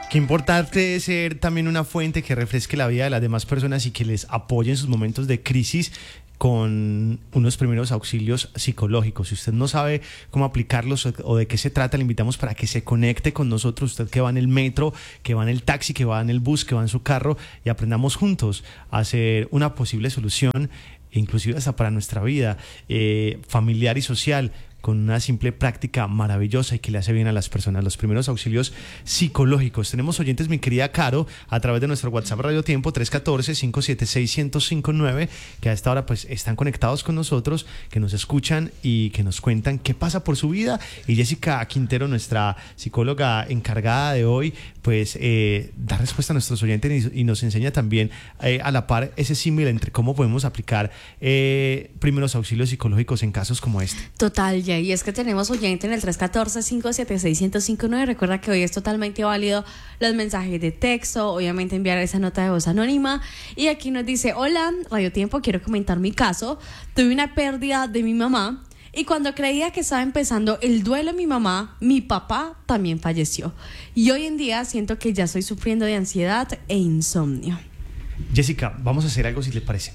Qué importante es ser también una fuente que refresque la vida de las demás personas y que les apoye en sus momentos de crisis con unos primeros auxilios psicológicos. Si usted no sabe cómo aplicarlos o de qué se trata, le invitamos para que se conecte con nosotros, usted que va en el metro, que va en el taxi, que va en el bus, que va en su carro, y aprendamos juntos a hacer una posible solución, inclusive hasta para nuestra vida familiar y social, con una simple práctica maravillosa y que le hace bien a las personas, los primeros auxilios psicológicos. Tenemos oyentes, mi querida Caro, a través de nuestro WhatsApp Radio Tiempo 314-576-1059, que a esta hora pues están conectados con nosotros, que nos escuchan y que nos cuentan qué pasa por su vida. Y Jessica Quintero, nuestra psicóloga encargada de hoy, pues da respuesta a nuestros oyentes y nos enseña también a la par ese símil entre cómo podemos aplicar primeros auxilios psicológicos en casos como este. Total, Jay, y es que tenemos oyente en el 314-576-1059. Recuerda que hoy es totalmente válido los mensajes de texto, obviamente enviar esa nota de voz anónima. Y aquí nos dice: hola, Radio Tiempo, quiero comentar mi caso. Tuve una pérdida de mi mamá y cuando creía que estaba empezando el duelo de mi mamá, mi papá también falleció. Y hoy en día siento que ya estoy sufriendo de ansiedad e insomnio. Jessica, vamos a hacer algo si le parece.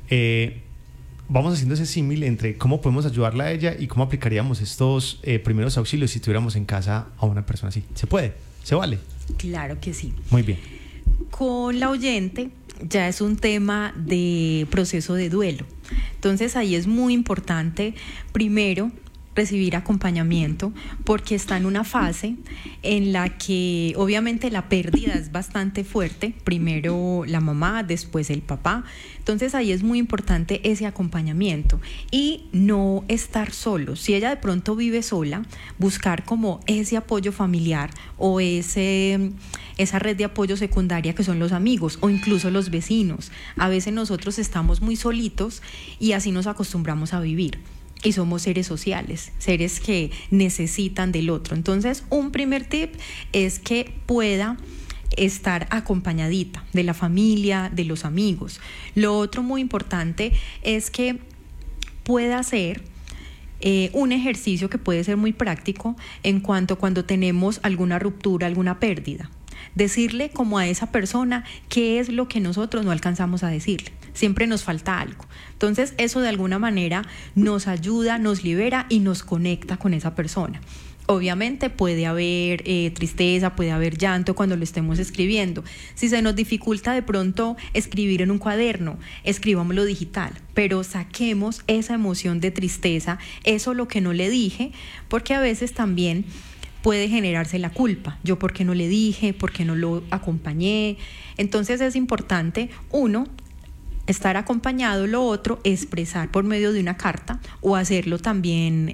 Vamos haciendo ese símil entre cómo podemos ayudarla a ella y cómo aplicaríamos estos primeros auxilios si tuviéramos en casa a una persona así. ¿Se puede? ¿Se vale? Claro que sí. Muy bien. Con la oyente ya es un tema de proceso de duelo. Entonces ahí es muy importante, primero, recibir acompañamiento, porque está en una fase en la que obviamente la pérdida es bastante fuerte, primero la mamá, después el papá. Entonces ahí es muy importante ese acompañamiento y no estar solo. Si ella de pronto vive sola, buscar como ese apoyo familiar o esa red de apoyo secundaria que son los amigos o incluso los vecinos. A veces nosotros estamos muy solitos y así nos acostumbramos a vivir. Y somos seres sociales, seres que necesitan del otro. Entonces, un primer tip es que pueda estar acompañadita de la familia, de los amigos. Lo otro muy importante es que pueda hacer un ejercicio que puede ser muy práctico en cuanto cuando tenemos alguna ruptura, alguna pérdida. Decirle como a esa persona qué es lo que nosotros no alcanzamos a decirle. Siempre nos falta algo. Entonces eso de alguna manera nos ayuda, nos libera y nos conecta con esa persona. Obviamente puede haber tristeza, puede haber llanto cuando lo estemos escribiendo. Si se nos dificulta de pronto escribir en un cuaderno, escribámoslo digital, pero saquemos esa emoción de tristeza, eso lo que no le dije, porque a veces también puede generarse la culpa. Yo, ¿por qué no le dije? ¿Por qué no lo acompañé? Entonces es importante, uno, estar acompañado. Lo otro, expresar por medio de una carta o hacerlo también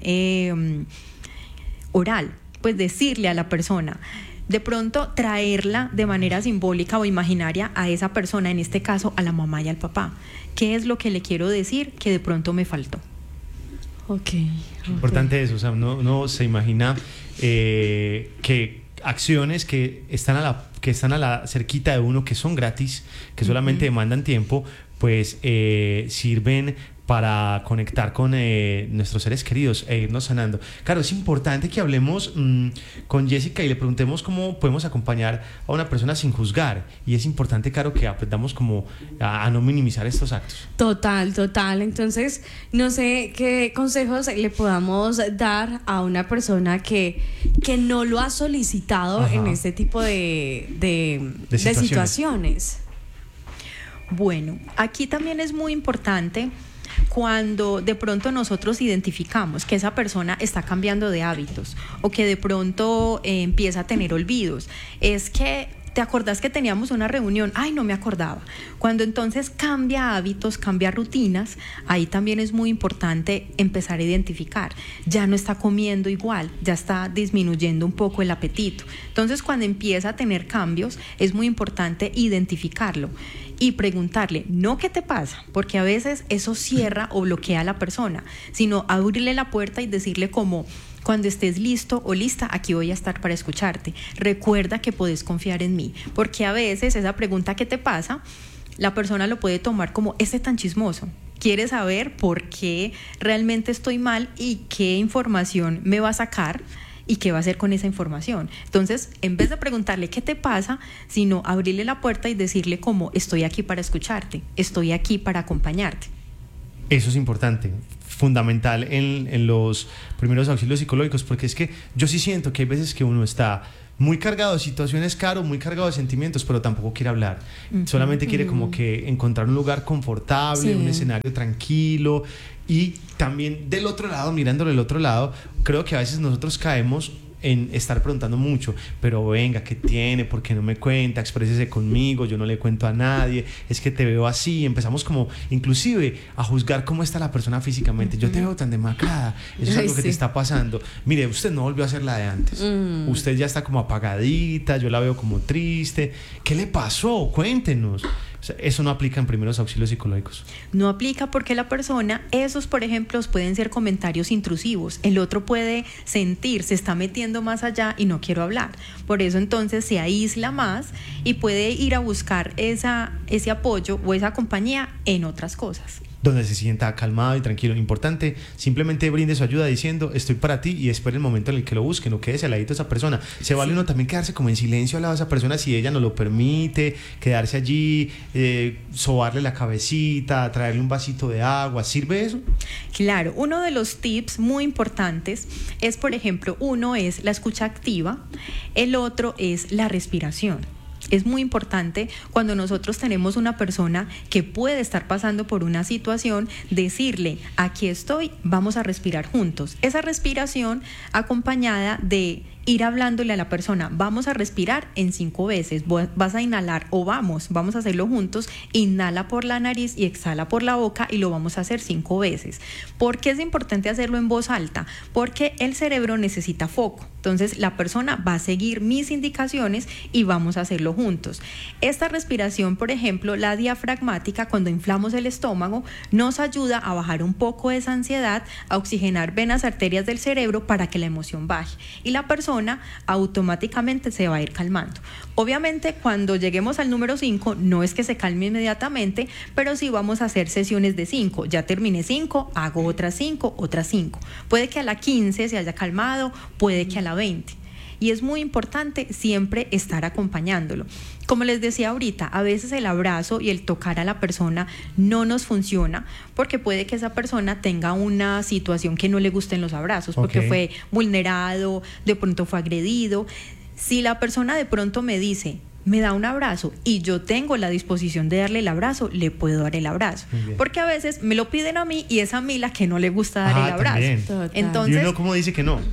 oral, pues decirle a la persona, de pronto traerla de manera simbólica o imaginaria a esa persona, en este caso a la mamá y al papá. ¿Qué es lo que le quiero decir que de pronto me faltó? Okay. Importante eso, o sea, uno se imagina que acciones que están a la cerquita de uno, que son gratis, que solamente demandan tiempo, pues sirven para conectar con nuestros seres queridos e irnos sanando. Claro, es importante que hablemos con Jessica y le preguntemos cómo podemos acompañar a una persona sin juzgar. Y es importante, claro, que aprendamos como a no minimizar estos actos. Total. Entonces, no sé qué consejos le podamos dar a una persona que no lo ha solicitado en este tipo de situaciones. Bueno, aquí también es muy importante cuando de pronto nosotros identificamos que esa persona está cambiando de hábitos o que de pronto empieza a tener olvidos. Es que ¿te acordás que teníamos una reunión? Ay, no me acordaba. Cuando entonces cambia hábitos, cambia rutinas, ahí también es muy importante empezar a identificar. Ya no está comiendo igual, ya está disminuyendo un poco el apetito. Entonces, cuando empieza a tener cambios, es muy importante identificarlo y preguntarle, no qué te pasa, porque a veces eso cierra o bloquea a la persona, sino abrirle la puerta y decirle como: cuando estés listo o lista, aquí voy a estar para escucharte. Recuerda que podés confiar en mí, porque a veces esa pregunta ¿qué te pasa? La persona lo puede tomar como tan chismoso. Quiere saber por qué realmente estoy mal y qué información me va a sacar y qué va a hacer con esa información. Entonces, en vez de preguntarle qué te pasa, sino abrirle la puerta y decirle como estoy aquí para escucharte, estoy aquí para acompañarte. Eso es importante, fundamental en los primeros auxilios psicológicos, porque es que yo sí siento que hay veces que uno está muy cargado de situaciones, Caro, muy cargado de sentimientos, pero tampoco quiere hablar. Solamente quiere como que encontrar un lugar confortable, un escenario tranquilo. Y también del otro lado, mirándolo del otro lado, creo que a veces nosotros caemos en estar preguntando mucho, pero venga, ¿qué tiene? ¿Por qué no me cuenta? Exprésese conmigo, yo no le cuento a nadie, es que te veo así. Empezamos como inclusive a juzgar cómo está la persona físicamente. Yo te veo tan demacrada, eso es algo que te está pasando. Mire, usted no volvió a ser la de antes, usted ya está como apagadita, yo la veo como triste. ¿Qué le pasó? Cuéntenos. O sea, eso no aplica en primeros auxilios psicológicos. No aplica porque la persona, esos por ejemplo pueden ser comentarios intrusivos. El otro puede sentir, se está metiendo más allá y no quiero hablar. Por eso entonces se aísla más y puede ir a buscar ese apoyo o esa compañía en otras cosas. Donde se sienta calmado y tranquilo. Importante, simplemente brinde su ayuda diciendo estoy para ti y espere el momento en el que lo busque, no quédese al ladito de esa persona. Se vale uno también quedarse como en silencio al lado de esa persona si ella no lo permite, quedarse allí, sobarle la cabecita, traerle un vasito de agua. ¿Sirve eso? Claro, uno de los tips muy importantes es, por ejemplo, uno es la escucha activa, el otro es la respiración. Es muy importante cuando nosotros tenemos una persona que puede estar pasando por una situación, decirle, aquí estoy, vamos a respirar juntos. Esa respiración acompañada de ir hablándole a la persona, vamos a respirar en 5 veces, vas a inhalar o vamos a hacerlo juntos, inhala por la nariz y exhala por la boca y lo vamos a hacer 5 veces. ¿Por qué es importante hacerlo en voz alta? Porque el cerebro necesita foco, entonces la persona va a seguir mis indicaciones y vamos a hacerlo juntos. Esta respiración, por ejemplo, la diafragmática, cuando inflamos el estómago, nos ayuda a bajar un poco esa ansiedad, a oxigenar venas, arterias del cerebro para que la emoción baje y la persona automáticamente se va a ir calmando. Obviamente cuando lleguemos al número 5 no es que se calme inmediatamente, pero sí vamos a hacer sesiones de 5. Ya terminé 5, hago otras 5, otras 5. Puede que a la 15 se haya calmado, puede que a la 20. Y es muy importante siempre estar acompañándolo. Como les decía ahorita, a veces el abrazo y el tocar a la persona no nos funciona porque puede que esa persona tenga una situación que no le gusten los abrazos, porque fue vulnerado, de pronto fue agredido. Si la persona de pronto me dice, me da un abrazo y yo tengo la disposición de darle el abrazo, le puedo dar el abrazo. Porque a veces me lo piden a mí y es a mí la que no le gusta dar el abrazo. Entonces, ¿y uno cómo dice que no?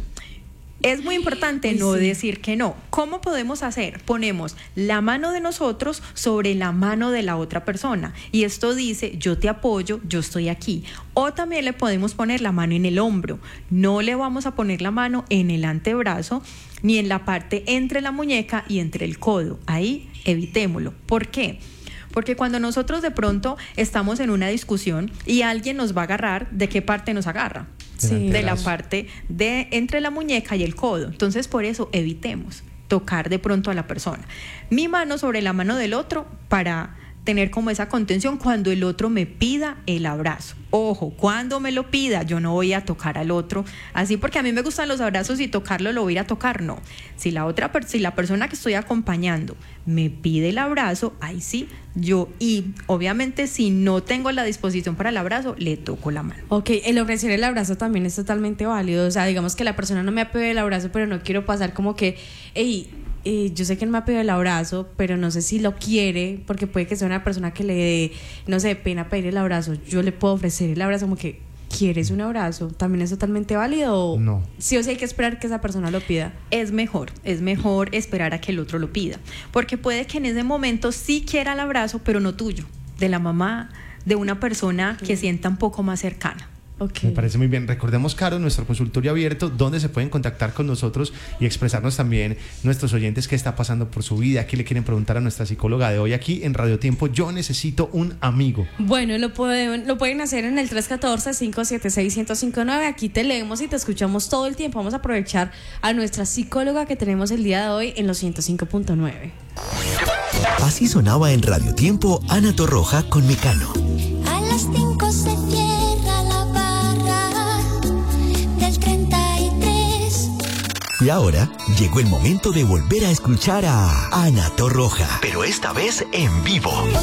Es muy importante decir que no. ¿Cómo podemos hacer? Ponemos la mano de nosotros sobre la mano de la otra persona y esto dice, yo te apoyo, yo estoy aquí. O también le podemos poner la mano en el hombro. No le vamos a poner la mano en el antebrazo ni en la parte entre la muñeca y entre el codo. Ahí evitémoslo. ¿Por qué? Porque cuando nosotros de pronto estamos en una discusión y alguien nos va a agarrar, ¿de qué parte nos agarra? Sí. De la parte de entre la muñeca y el codo. Entonces por eso evitemos tocar de pronto a la persona. Mi mano sobre la mano del otro para tener como esa contención cuando el otro me pida el abrazo. Ojo, cuando me lo pida, yo no voy a tocar al otro así porque a mí me gustan los abrazos y tocarlo lo voy a ir a tocar, no. Si la persona que estoy acompañando me pide el abrazo, ahí sí, y obviamente si no tengo la disposición para el abrazo, le toco la mano. Ok, el ofrecer el abrazo también es totalmente válido. O sea, digamos que la persona no me ha pedido el abrazo, pero no quiero pasar como que, yo sé que no me ha pedido el abrazo, pero no sé si lo quiere, porque puede que sea una persona que le dé, no sé, pena pedir el abrazo. Yo le puedo ofrecer el abrazo como que, ¿quieres un abrazo? ¿También es totalmente válido? No. Sí o sí hay que esperar que esa persona lo pida. Es mejor esperar a que el otro lo pida, porque puede que en ese momento sí quiera el abrazo, pero no tuyo, de la mamá, de una persona que sienta un poco más cercana. Me parece muy bien. Recordemos, Caro, nuestro consultorio abierto, donde se pueden contactar con nosotros y expresarnos también nuestros oyentes qué está pasando por su vida, qué le quieren preguntar a nuestra psicóloga de hoy aquí en Radio Tiempo. Yo necesito un amigo. Bueno, lo pueden hacer en el 314-576-1059. Aquí te leemos y te escuchamos todo el tiempo. Vamos a aprovechar a nuestra psicóloga que tenemos el día de hoy en los 105.9. Así sonaba en Radio Tiempo Ana Torroja con Mecano. A las 5 se cierra la barra del 33. Y ahora llegó el momento de volver a escuchar a Ana Torroja, pero esta vez en vivo.